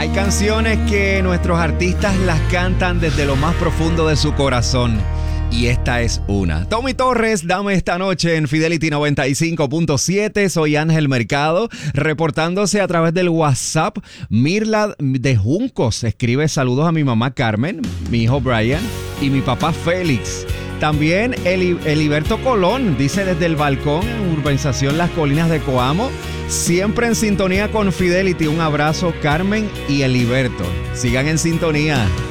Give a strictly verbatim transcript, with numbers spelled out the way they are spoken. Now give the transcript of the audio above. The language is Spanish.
Hay canciones que nuestros artistas las cantan desde lo más profundo de su corazón. Y esta es una. Tommy Torres, dame esta noche en Fidelity noventa y cinco punto siete. Soy Ángel Mercado, reportándose a través del WhatsApp. Mirla de Juncos escribe saludos a mi mamá Carmen, mi hijo Brian y mi papá Félix. También Eli, Eliberto Colón dice desde el balcón en Urbanización Las Colinas de Coamo. Siempre en sintonía con Fidelity. Un abrazo, Carmen y Eliberto. Sigan en sintonía.